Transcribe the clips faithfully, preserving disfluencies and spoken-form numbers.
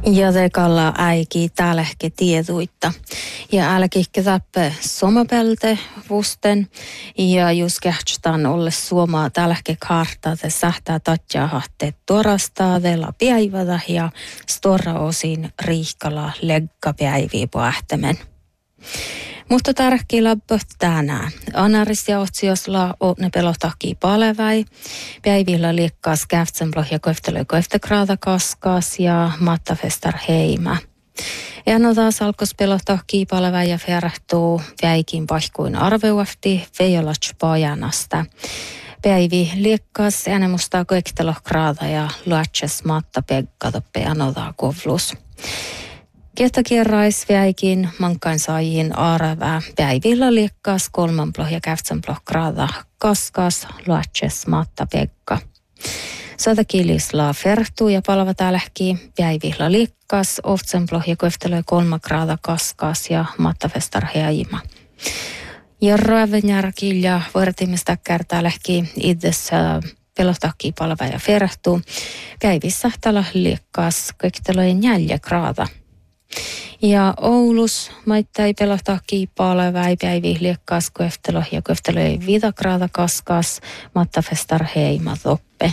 Ja tekalla äiki täälläkin tieduitta. Ja älkikki tappe somapelte vusten. Ja just kähtstaan olle suomaa täälläkin kartaa, te sähtää tatjaa hahte tuorastaa vela päivätä ja storra osin riikkala leggapäiviä puähtämen. Mutta tärkeä labbo tänään. Anaris ja otsiosla on ne pelotahkii paleväi. Päivillä liekkaas käftsenbloh ja koeftelöi koeftekraata kaskas ja mattafestar heimä. Ja no taas alkos pelotahkii paleväi ja ferahtuu väikin paikkuin arveuafti veiolats pajanasta. Päivi liekkaas enemustaa koefteloh kraata ja luatses matta peggatoppe ja nodaa kovlus. Kiehtokierrais väikin mankkain saajiin aarevää. Päivillä liekkaas kolmanploh ja käftsenploh kraata kaskas, luatses matta pekka. Satakilisla fertuu ja palva täälläkin. Päivillä liekkaas oftsenploh ja koeftelöi kolma kraata kaskas ja mattafestar heima. Ja ravenjärkil ja vuorotimista kärtäälläkin itse pelotahkii palva ja fertuu. Päivissä täällä liekkaas koeftelöi neljä kraata. Ja Oulus maittai pelottaa kiipaalle väipäivi liekkaas koeftelo ja koeftelöi viitakraata kaskas mattafestar heima toppe.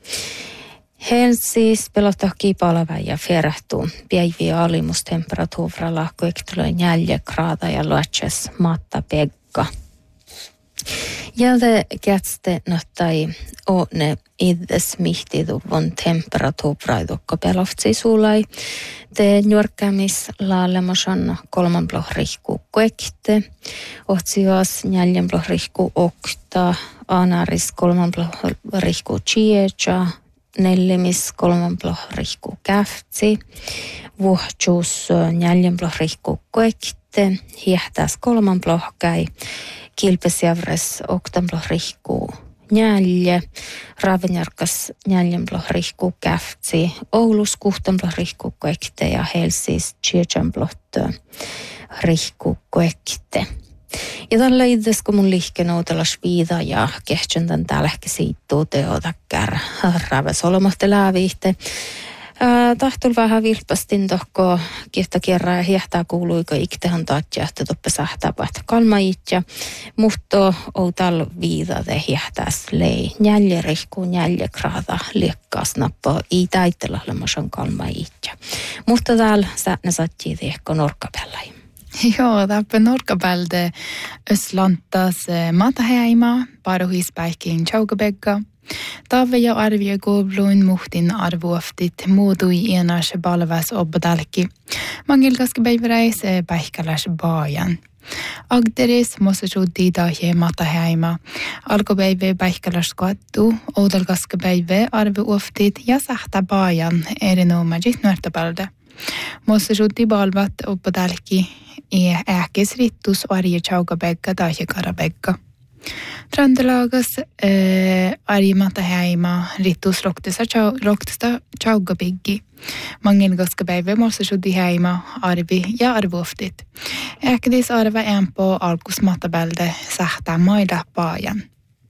Helsis pelottaa kiipaalle väi ja ferahtuu. Päivi alimustemperatuuralla koeftelöi neljä kraata ja luotses matta pekka. Ja te kätste nottai oone iddes mihtituvon temperatuuraitukko peloftsi sulai. Te njorkkämis laalemosan kolman ploh rihku koekte. Otsios neljän ploh rihku okta. Anaris kolman ploh rihku chiecha. Nellimis kolman ploh rihku käftsi. Vuhtsuus neljän ploh rihku koekte. Hiehtäs kolman ploh käy. Kilpesjävres oktanploh rihku neljä, Ravenjärkas neljänploh rihku käftsi, Oulus kuhtanploh rihku koekte ja Helsis tjejanploh rihku koekte. Ja tällä itse kun mun liikkenoutelas viida ja kehtsäntan täälläkin siittuu teotakkär rävesolmohte lääviihte. Tahtul vähän vilpastin tohko kiehtokierraa ja hiehtää kuuluiko iktehan taatja, että toppe sähtää pähtä kalmaitja. Mutta outal viidate hiehtääs lei. Neljä rihkuu, neljä kraata liekkaas nappo i taitella lemmosan kalmaitja. Mutta täällä säännä sattii tehko norkkapellai. Joo, täppä norkkapälde öslantas mataheima, paruhispäikin tjaukabegga. Tave ja arvio kovluin muhtin arvuoftit muutui ienas balvas obbadalki. Mangilkaske päiväräis päihkäläs baajan. Agderis mossasuddi dahe mataheima. Alkopäivä päihkäläs koattu, oudelkaske päivä arvuoftit ja sähtä baajan erinomaiset nuortapalde. Mossasuddi balvat obbadalki i äkes rittus arje tjaukabegga dahe karabegga. Trandelagas äh, arjimata heima rittus roktesta tjaugabiggi. Mangelgaska päivä mossasuddi heima arvi ja arvuoftit. Äkdis arva empo alkus matabälde sähtää maida paajan.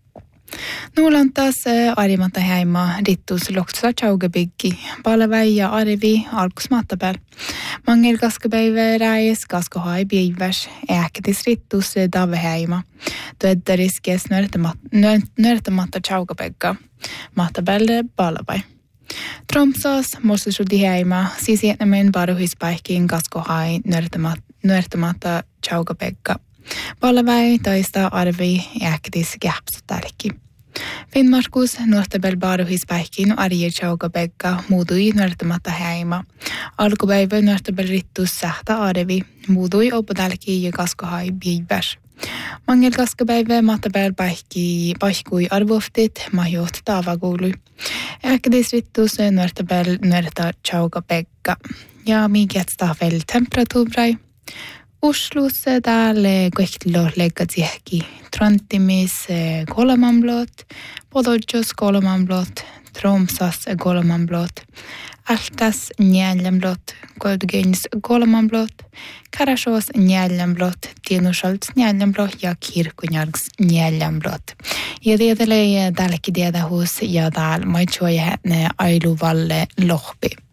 Nuulan taas arjimata heima rittus roktesta tjaugabiggi. Palaväi ja arvi alkus matabäl. Mangelgaska päivä räis kaskohai päiväs. Äkdis rittus dave heima. Tueddaris kes nörtämatta tjaukabegga. Matabälde palavai. Tromsas mossasuddi heima. Sisietnemen paruhispäihkiin kaskohai nörtämatta tjaukabegga. Palavai toista arvi äkdis käpsutärki. Finnmarkus nuortabel paruhispäihkiin arje tjaukabegga muutui nörtämatta heima. Alkupäivä nuortabel rittus sähtä arvi. Muutui oppodälki ja kaskohai päiväs. Mangel kaskapäivä matabel paikki paikui arvoftit mahjoht taavakuului. Äkdis rittus nuortabel nuorta tjaukabegga. Ja mikä stavel temperatuurai. Uslus täällä koehtelo leggatsiehki. Trantimis kolmanblot, Podojos kolmanblot, Tromsas kolmanblot, Altas neljänblot, Goldgeins kolmanblot, Karasjos neljänblot, Tienusholts neljänblot ja Kirkunjärgs neljänblot. Ja tietälee tälläkin tietähus ja täällä maitsuoja ne ailuvalle lohpi.